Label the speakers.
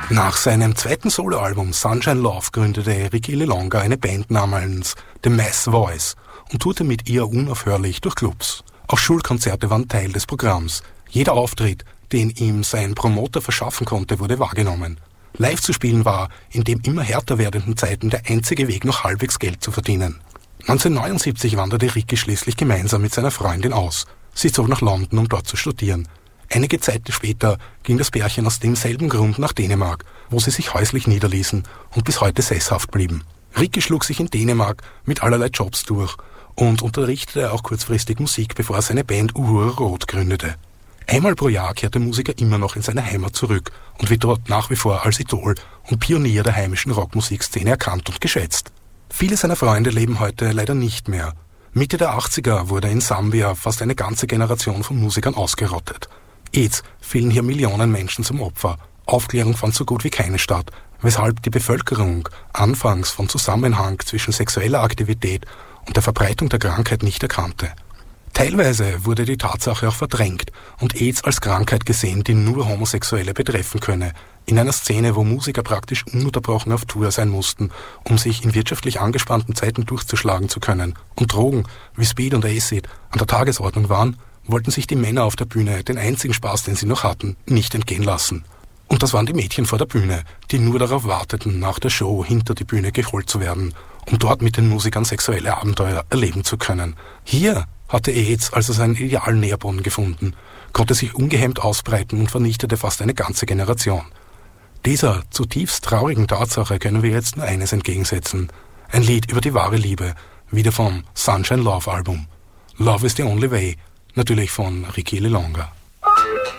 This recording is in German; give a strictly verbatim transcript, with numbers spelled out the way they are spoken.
Speaker 1: Nach seinem zweiten Soloalbum Sunshine Love gründete Ricky LeLonga eine Band namens The Mass Voice und tourte mit ihr unaufhörlich durch Clubs. Auch Schulkonzerte waren Teil des Programms. Jeder Auftritt, den ihm sein Promoter verschaffen konnte, wurde wahrgenommen. Live zu spielen war in den immer härter werdenden Zeiten der einzige Weg, noch halbwegs Geld zu verdienen. neunzehnhundertneunundsiebzig wanderte Ricky schließlich gemeinsam mit seiner Freundin aus. Sie zog nach London, um dort zu studieren. Einige Zeit später ging das Pärchen aus demselben Grund nach Dänemark, wo sie sich häuslich niederließen und bis heute sesshaft blieben. Ricky schlug sich in Dänemark mit allerlei Jobs durch und unterrichtete auch kurzfristig Musik, bevor er seine Band Uhura Rot gründete. Einmal pro Jahr kehrt der Musiker immer noch in seine Heimat zurück und wird dort nach wie vor als Idol und Pionier der heimischen Rockmusikszene erkannt und geschätzt. Viele seiner Freunde leben heute leider nicht mehr. Mitte der achtziger wurde in Sambia fast eine ganze Generation von Musikern ausgerottet. AIDS fielen hier Millionen Menschen zum Opfer. Aufklärung fand so gut wie keine statt, weshalb die Bevölkerung anfangs vom Zusammenhang zwischen sexueller Aktivität und der Verbreitung der Krankheit nicht erkannte. Teilweise wurde die Tatsache auch verdrängt und AIDS als Krankheit gesehen, die nur Homosexuelle betreffen könne. In einer Szene, wo Musiker praktisch ununterbrochen auf Tour sein mussten, um sich in wirtschaftlich angespannten Zeiten durchzuschlagen zu können, und Drogen wie Speed und Acid an der Tagesordnung waren, wollten sich die Männer auf der Bühne den einzigen Spaß, den sie noch hatten, nicht entgehen lassen. Und das waren die Mädchen vor der Bühne, die nur darauf warteten, nach der Show hinter die Bühne geholt zu werden, um dort mit den Musikern sexuelle Abenteuer erleben zu können. Hier hatte AIDS also seinen idealen Nährboden gefunden, konnte sich ungehemmt ausbreiten und vernichtete fast eine ganze Generation. Dieser zutiefst traurigen Tatsache können wir jetzt nur eines entgegensetzen. Ein Lied über die wahre Liebe, wieder vom Sunshine Love Album. Love is the Only Way, natürlich von Ricky LeLonga.